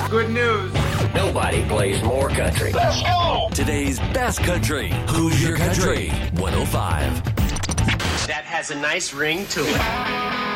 Good news. Nobody plays more country. Let's go! Today's best country. Who's Your Country? 105. That has a nice ring to it.